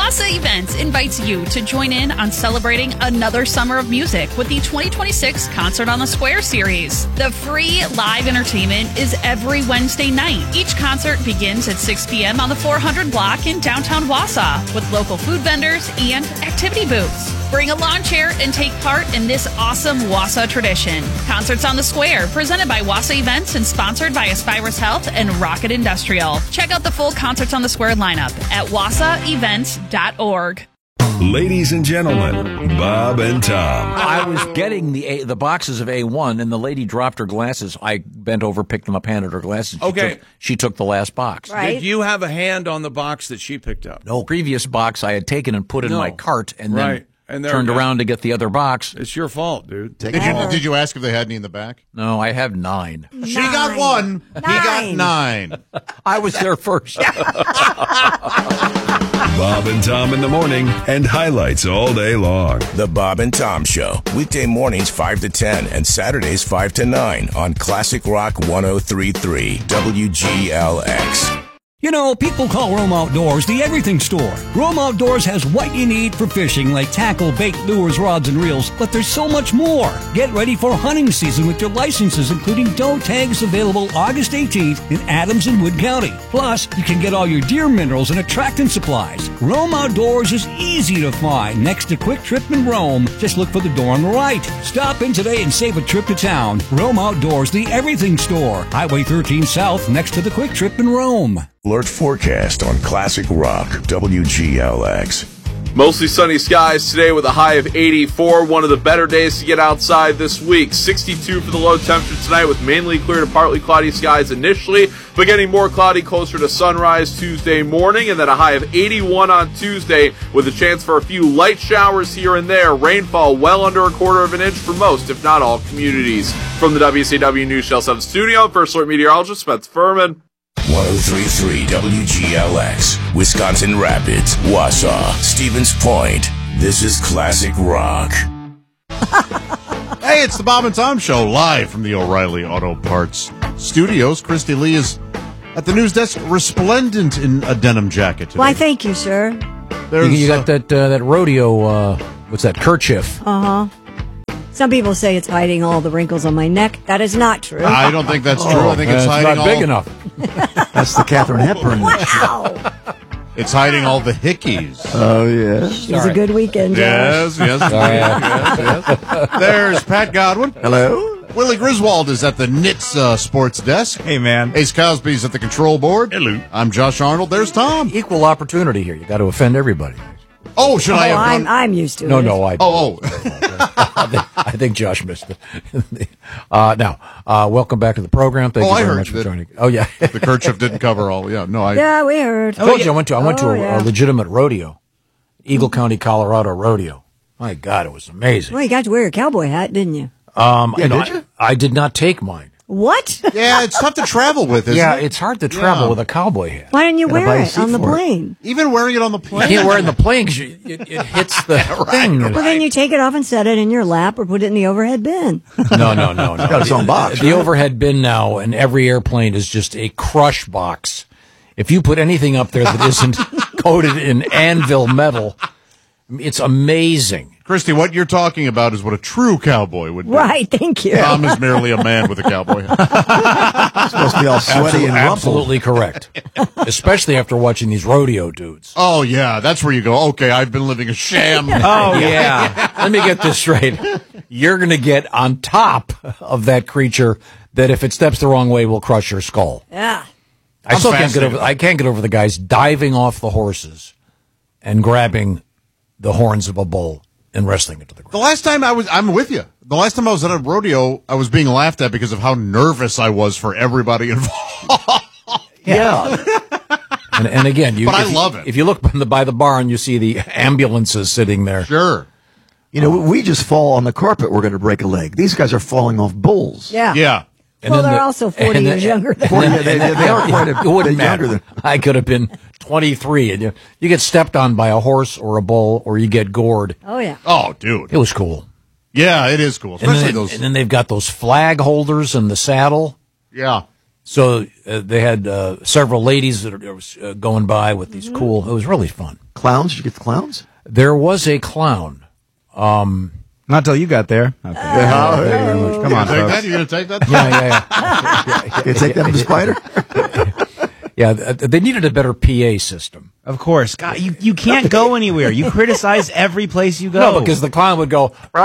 Wassa Events invites you to join in on celebrating another summer of music with the 2026 Concert on the Square series. The free live entertainment is every Wednesday night. Each concert begins at 6 p.m. on the 400 block in downtown Wausau with local food vendors and activity booths. Bring a lawn chair and take part in this awesome Wausau tradition. Concerts on the Square, presented by Wassa Events and sponsored by Aspirus Health and Rocket Industrial. Check out the full Concerts on the Square lineup at wassaevents.org. Ladies and gentlemen, Bob and Tom. I was getting the boxes of A1, and the lady dropped her glasses. I bent over, picked them up, handed her glasses. She took the last box. Right. Did you have a hand on the box that she picked up? No, previous box I had taken and put in my cart, and then turned around to get the other box. It's your fault, dude. Did you ask if they had any in the back? No, I have 9. She got 1. He got 9. I was there first. Bob and Tom in the morning and highlights all day long. The Bob and Tom Show. Weekday mornings 5 to 10 and Saturdays 5 to 9 on Classic Rock 103.3 WGLX. You know, people call Rome Outdoors the everything store. Rome Outdoors has what you need for fishing, like tackle, bait, lures, rods, and reels, but there's so much more. Get ready for hunting season with your licenses, including doe tags, available August 18th in Adams and Wood County. Plus, you can get all your deer minerals and attractant supplies. Rome Outdoors is easy to find next to Quick Trip in Rome. Just look for the door on the right. Stop in today and save a trip to town. Rome Outdoors, the everything store. Highway 13 South, next to the Quick Trip in Rome. Alert forecast on Classic Rock WGLX. Mostly sunny skies today with a high of 84. One of the better days to get outside this week. 62 for the low temperature tonight with mainly clear to partly cloudy skies initially, but getting more cloudy closer to sunrise Tuesday morning, and then a high of 81 on Tuesday with a chance for a few light showers here and there. Rainfall well under a quarter of an inch for most, if not all, communities. From the WCW News Shell 7 studio, First Alert meteorologist Spencer Furman. 103.3 WGLX, Wisconsin Rapids, Wausau, Stevens Point. This is Classic Rock. Hey, it's the Bob and Tom Show, live from the O'Reilly Auto Parts Studios. Christy Lee is at the news desk, resplendent in a denim jacket today. Why, thank you, sir. You got that rodeo, what's that, kerchief? Uh-huh. Some people say it's hiding all the wrinkles on my neck. That is not true. I don't think that's true. I think it's hiding not big enough. That's the Katharine Hepburn. Wow. It's hiding all the hickeys. Oh, yes. It was a good weekend, Josh. Yes. There's Pat Godwin. Hello. Willie Griswold is at the Knits sports desk. Hey, man. Ace Cosby's at the control board. Hello. I'm Josh Arnold. There's Tom. Equal opportunity here. You got to offend everybody. Oh, should I have done? I'm used to it. No, I. I think Josh missed it. Now, welcome back to the program. Thank you very much for joining. Oh, yeah. The kerchief didn't cover all. Yeah, no, Yeah, we heard. I told you I went to a legitimate rodeo, Eagle County, Colorado rodeo. My God, it was amazing. Well, you got to wear a cowboy hat, didn't you? Did you? I did not take mine. What? Yeah, it's tough to travel with, isn't it? It's hard to travel with a cowboy hat. Why didn't you wear it on the plane? Even wearing it on the plane? You can't wear it on the plane because it hits the thing. Well, then you take it off and set it in your lap or put it in the overhead bin. No. It's got its own box. The overhead bin now in every airplane is just a crush box. If you put anything up there that isn't coated in anvil metal, it's amazing. Christy, what you're talking about is what a true cowboy would do. Right, thank you. Tom is merely a man with a cowboy hat. It's supposed to be all sweaty and rumpled. Absolutely correct. Especially after watching these rodeo dudes. Oh, yeah, that's where you go, okay, I've been living a sham. Oh, yeah. Let me get this straight. You're going to get on top of that creature that if it steps the wrong way will crush your skull. Yeah. I can't get over the guys diving off the horses and grabbing the horns of a bull and wrestling it to the ground. The last time I'm with you. The last time I was at a rodeo, I was being laughed at because of how nervous I was for everybody involved. Yeah. and again, I love it. If you look by the barn, you see the ambulances sitting there. Sure. You know, we just fall on the carpet, we're going to break a leg. These guys are falling off bulls. Yeah. Yeah. And well, they're also 40 years younger than me. They are quite a bit younger than I could have been 23, and you get stepped on by a horse or a bull, or you get gored. Oh, yeah. Oh, dude. It was cool. Yeah, it is cool. Especially those. And then they've got those flag holders in the saddle. Yeah. So they had several ladies that was going by with these cool. It was really fun. Clowns? Did you get the clowns? There was a clown. Not till you got there. Okay. Come on, folks. You gonna take that? Yeah. You take that from the spider? Yeah, they needed a better PA system. Of course. God, you can't go anywhere. You criticize every place you go. No, because the clown would go,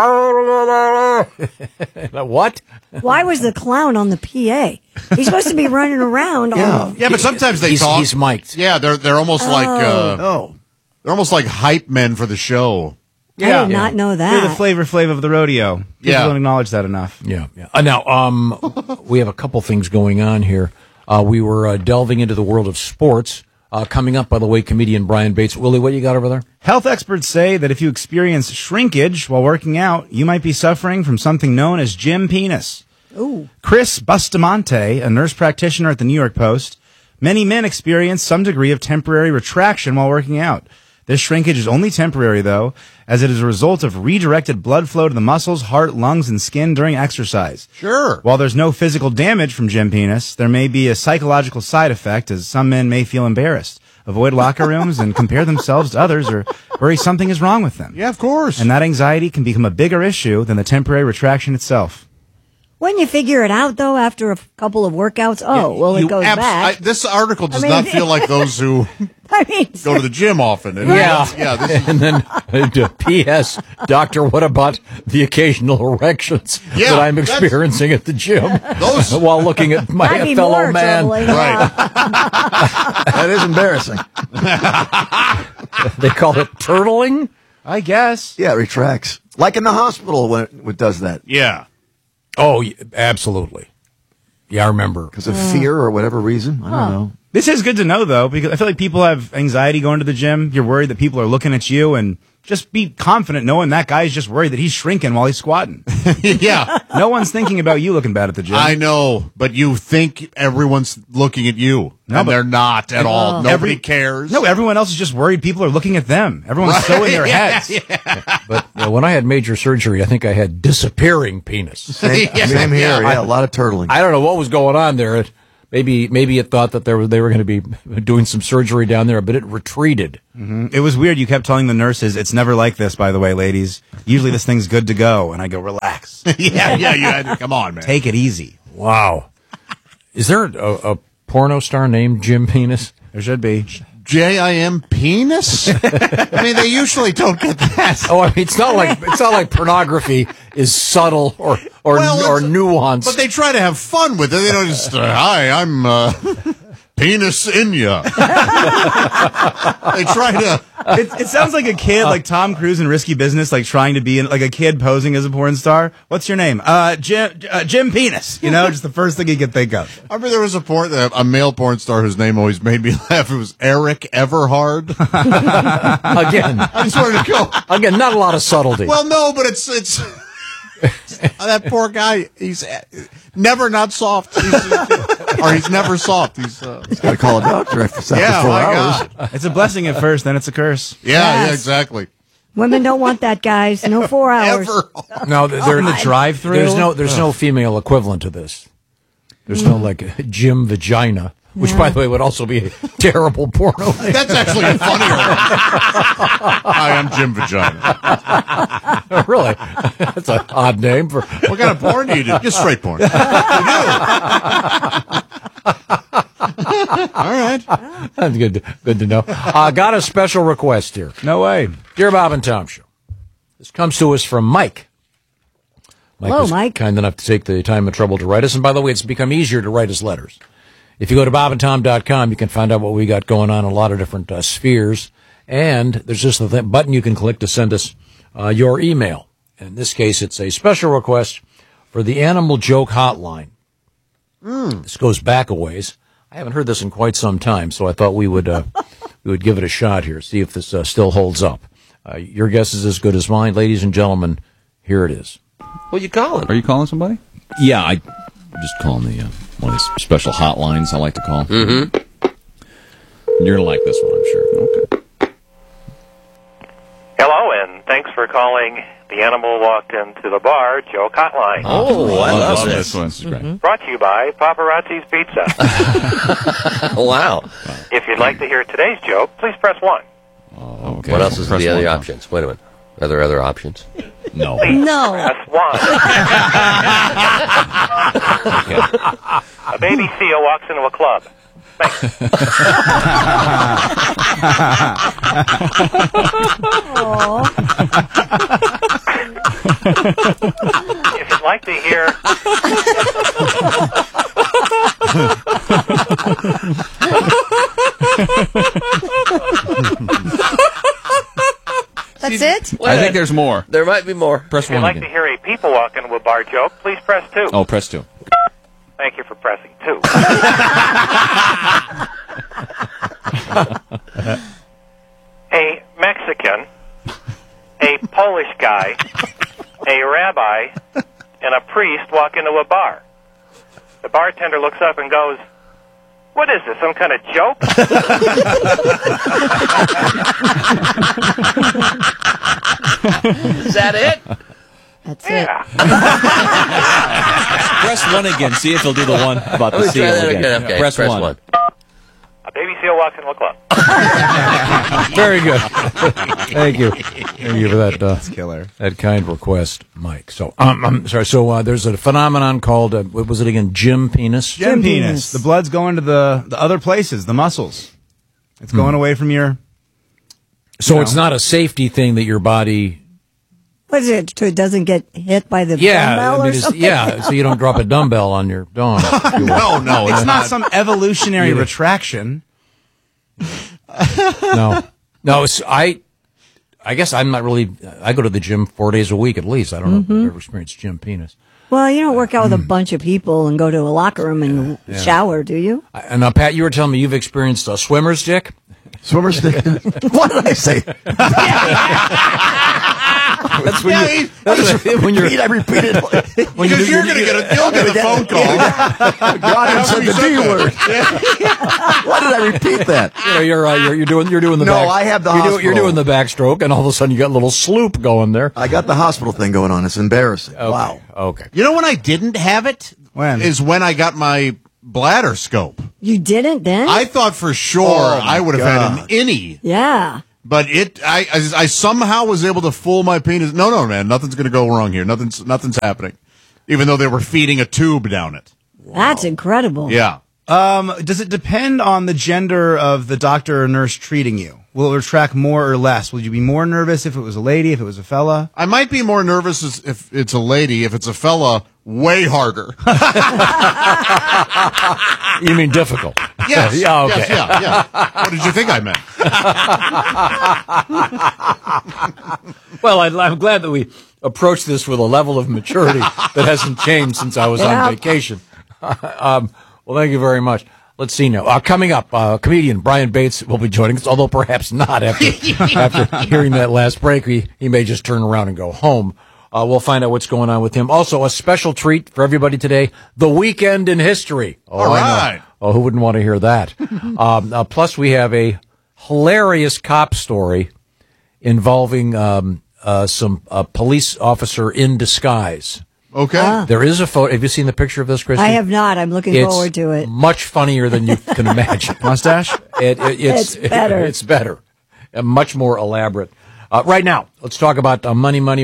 what? Why was the clown on the PA? He's supposed to be running around. Yeah, but sometimes they talk. He's mic'd. Yeah, they're almost like they're almost like hype men for the show. I did not know that. You're the Flavor Flav of the rodeo. People don't acknowledge that enough. Yeah. Now, we have a couple things going on here. We were delving into the world of sports. Coming up, by the way, comedian Brian Bates. Willie, what you got over there? Health experts say that if you experience shrinkage while working out, you might be suffering from something known as gym penis. Ooh. Chris Bustamante, a nurse practitioner at the New York Post, many men experience some degree of temporary retraction while working out. This shrinkage is only temporary, though, as it is a result of redirected blood flow to the muscles, heart, lungs, and skin during exercise. Sure. While there's no physical damage from gym penis, there may be a psychological side effect, as some men may feel embarrassed, avoid locker rooms, and compare themselves to others, or worry something is wrong with them. Yeah, of course. And that anxiety can become a bigger issue than the temporary retraction itself. When you figure it out, though, after a couple of workouts, it goes back. This article does not feel like those who go to the gym often. And And then, P.S., Doctor, what about the occasional erections that I'm experiencing at the gym while looking at my fellow man? Right. That is embarrassing. They call it turtling? I guess. Yeah, it retracts. Like in the hospital when it does that. Yeah. Oh, absolutely. Yeah, I remember. Because of fear or whatever reason. I don't know. This is good to know, though, because I feel like people have anxiety going to the gym. You're worried that people are looking at you, and just be confident knowing that guy's just worried that he's shrinking while he's squatting. Yeah. No one's thinking about you looking bad at the gym. I know, but you think everyone's looking at you. No, and but- they're not at all. Nobody cares. No, everyone else is just worried people are looking at them. Everyone's so in their heads. But when I had major surgery, I think I had disappearing penis. Same here. Yeah, a lot of turtling. I don't know what was going on there. Maybe it thought that they were going to be doing some surgery down there, but it retreated. Mm-hmm. It was weird. You kept telling the nurses, it's never like this, by the way, ladies. Usually this thing's good to go. And I go, relax. Yeah. Come on, man. Take it easy. Wow. Is there a porno star named Jim Penis? There should be. Jim penis? I mean, they usually don't get that. Oh, I mean, it's not like pornography is subtle or nuanced. But they try to have fun with it. They don't just, hi, I'm penis in ya. They try to. It sounds like a kid, like Tom Cruise in Risky Business, like trying to be like a kid posing as a porn star. What's your name? Jim Penis. You know, just the first thing you could think of. I remember there was a male porn star whose name always made me laugh. It was Eric Everhard. Again, I just wanted to go. Again, not a lot of subtlety. Well, no, but it's that poor guy. He's never not soft. He's never soft. He's got to call a doctor after 4 hours. God. It's a blessing at first, then it's a curse. Yeah, exactly. Women don't want that, guys. No 4 hours. Ever. No, they're in the drive-through. There's no female equivalent to this. There's no like Jim Vagina, which by the way would also be a terrible porno name. That's actually a funnier one. Hi, I'm Jim Vagina. Really? That's an odd name for. What kind of porn do you do? Just straight porn. All right. That's good to know. Got a special request here. No way. Dear Bob and Tom Show. This comes to us from Mike. Hello, was Mike. Kind enough to take the time and trouble to write us. And by the way, it's become easier to write us letters. If you go to bobandtom.com, you can find out what we got going on in a lot of different spheres. And there's just a button you can click to send us your email. In this case, it's a special request for the Animal Joke Hotline. This goes back a ways. I haven't heard this in quite some time, so I thought we would give it a shot here, see if this still holds up. Your guess is as good as mine. Ladies and gentlemen, here it is. What you calling? Are you calling somebody? Yeah, I just calling the one of these special hotlines I like to call. Mm-hmm. You're going to like this one, I'm sure. Okay. Hello, and thanks for calling The Animal Walked Into the Bar joke hotline. Oh, I love this this. one. This is great. Brought to you by Paparazzi's Pizza. Wow. If you'd like to hear today's joke, please press 1. Okay. What else is Press the other one, Tom. options? Wait a minute. Are there other options? No. Please No. press 1. A baby seal walks into a club. Thanks. If you'd like to hear... That's it? I think there's more. There might be more. Press If you'd one like to again. hear a people walk into a bar joke, please press 2. Oh, press 2. Thank you for pressing 2. A Mexican, a Polish guy, a rabbi, and a priest walk into a bar. The bartender looks up and goes, "What is this, some kind of joke?" Is that it? That's it. Press 1 again. See if he'll do the one about Let the me seal try that again. again. Okay, Press 1. 1. A baby seal walks into a club. Very good. Thank you. Thank you for that. That's killer. That kind request, Mike. So, I'm sorry. So, there's a phenomenon called what was it again? Gym penis. Gym penis. The blood's going to the other places, the muscles. It's going away from your... So it's not a safety thing that your body. What is it? So it doesn't get hit by the dumbbell or something? Yeah. So you don't drop a dumbbell on your dong. No, it's not some evolutionary retraction. No. It's, I guess I'm not really. I go to the gym 4 days a week at least. I don't know if I've ever experienced gym penis. Well, you don't work out with a bunch of people and go to a locker room and shower, do you? And now, Pat, you were telling me you've experienced a swimmer's dick. Swimmer's dick. What did I say? That's when you're. I repeated. Because you're going to get you'll get a phone call. God said the D word. Why did I repeat that? You're doing the No, back. I have the you're hospital. you're doing the backstroke, and all of a sudden you got a little sloop going there. I got the hospital thing going on. It's embarrassing. Okay. Wow. Okay. You know when I didn't have it? When? Is when I got my bladder scope. You didn't then? I thought for sure I would have had an innie. Yeah. But I somehow was able to fool my penis. No, man, nothing's going to go wrong here. Nothing's happening. Even though they were feeding a tube down it. That's incredible. Yeah. Does it depend on the gender of the doctor or nurse treating you? Will it retract more or less? Will you be more nervous if it was a lady, if it was a fella? I might be more nervous if it's a lady. If it's a fella, way harder. You mean difficult? Yes. Yeah. Okay. Yes, yeah. What did you think I meant? Well, I'm glad that we approached this with a level of maturity that hasn't changed since I was on vacation. Well, thank you very much. Let's see now. Coming up, comedian Brian Bates will be joining us, although perhaps not after hearing that last break. He may just turn around and go home. We'll find out what's going on with him. Also, a special treat for everybody today, the weekend in history. All right. Oh, who wouldn't want to hear that? Plus, we have a hilarious cop story involving some police officer in disguise. Okay. There is a photo. Have you seen the picture of this, Christy? I have not. I'm looking forward to it. Much funnier than you can imagine. Mustache? It's better. It's better. And much more elaborate. Right now, let's talk about money. You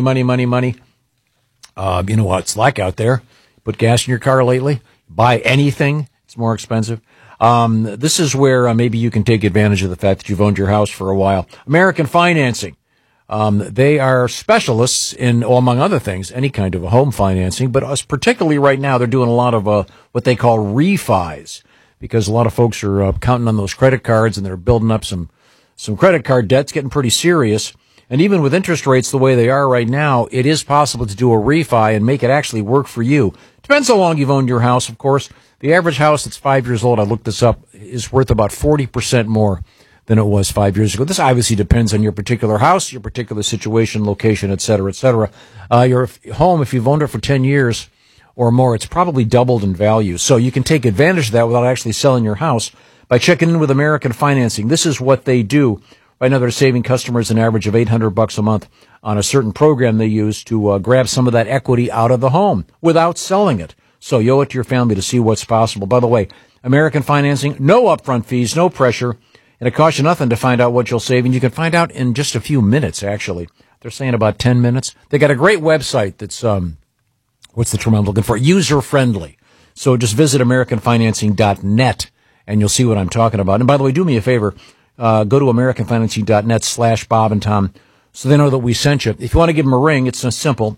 know what it's like out there. Put gas in your car lately. Buy anything. It's more expensive. This is where maybe you can take advantage of the fact that you've owned your house for a while. American Financing. They are specialists in, among other things, any kind of home financing, but particularly right now, they're doing a lot of what they call refis, because a lot of folks are counting on those credit cards and they're building up some credit card debts, getting pretty serious. And even with interest rates the way they are right now, it is possible to do a refi and make it actually work for you. Depends how long you've owned your house, of course. The average house that's 5 years old, I looked this up, is worth about 40% more than it was 5 years ago. This obviously depends on your particular house, your particular situation, location, et cetera, et cetera. Your home, if you've owned it for 10 years or more, it's probably doubled in value. So you can take advantage of that without actually selling your house by checking in with American Financing. This is what they do. Right now, they're saving customers an average of $800 a month on a certain program they use to grab some of that equity out of the home without selling it. So you owe it to your family to see what's possible. By the way, American Financing, no upfront fees, no pressure, and it costs you nothing to find out what you'll save. And you can find out in just a few minutes, actually. They're saying about 10 minutes. They got a great website that's, what's the term I'm looking for? User-friendly. So just visit AmericanFinancing.net, and you'll see what I'm talking about. And by the way, do me a favor. Go to AmericanFinancing.net/Bob and Tom so they know that we sent you. If you want to give them a ring, it's simple.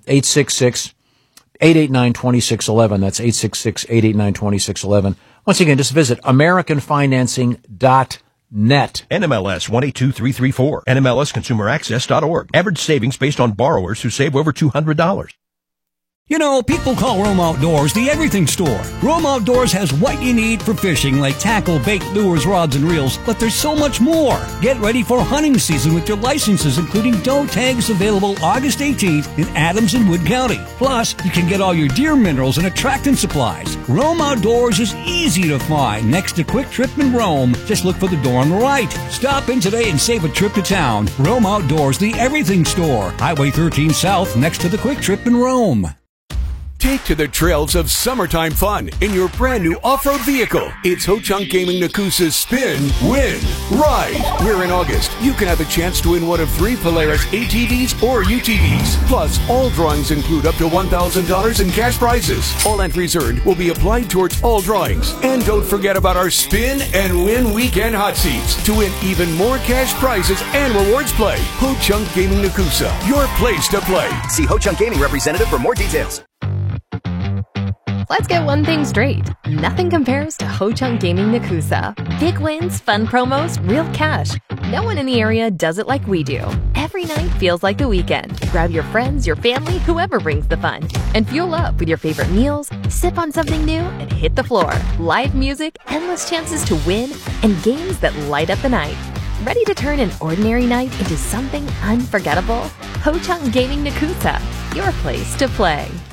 866-889-2611. That's 866-889-2611. Once again, just visit AmericanFinancing.net. NMLS 182334. NMLSConsumerAccess.org. Average savings based on borrowers who save over $200. You know, people call Rome Outdoors the everything store. Rome Outdoors has what you need for fishing, like tackle, bait, lures, rods, and reels, but there's so much more. Get ready for hunting season with your licenses, including doe tags, available August 18th in Adams and Wood County. Plus, you can get all your deer minerals and attractant supplies. Rome Outdoors is easy to find next to Quick Trip in Rome. Just look for the door on the right. Stop in today and save a trip to town. Rome Outdoors, the everything store. Highway 13 South, next to the Quick Trip in Rome. Take to the trails of summertime fun in your brand new off-road vehicle. It's Ho-Chunk Gaming Nakusa's Spin, Win, Ride. Where in August, you can have a chance to win one of 3 Polaris ATVs or UTVs. Plus, all drawings include up to $1,000 in cash prizes. All entries earned will be applied towards all drawings. And don't forget about our Spin and Win Weekend Hot Seats to win even more cash prizes and rewards play. Ho-Chunk Gaming Nakusa, your place to play. See Ho-Chunk Gaming representative for more details. Let's get one thing straight. Nothing compares to Ho-Chunk Gaming Nakusa. Big wins, fun promos, real cash. No one in the area does it like we do. Every night feels like the weekend. Grab your friends, your family, whoever brings the fun. And fuel up with your favorite meals, sip on something new, and hit the floor. Live music, endless chances to win, and games that light up the night. Ready to turn an ordinary night into something unforgettable? Ho-Chunk Gaming Nakusa, your place to play.